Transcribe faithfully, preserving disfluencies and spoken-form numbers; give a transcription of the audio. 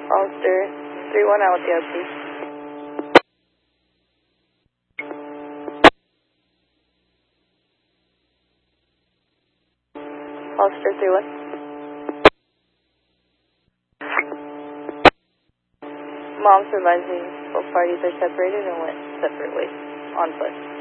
Hollister three one out with the O T. Hollister three one. Mom's advising both parties are separated and went separate ways on foot.